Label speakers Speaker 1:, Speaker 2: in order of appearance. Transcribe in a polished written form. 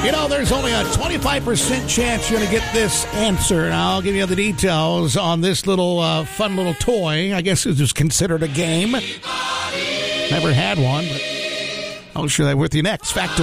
Speaker 1: You know, there's only a 25% chance you're going to get this answer. And I'll give you the details on this little fun little toy. I guess it was considered a game. Never had one, but I'll share that with you next. Factor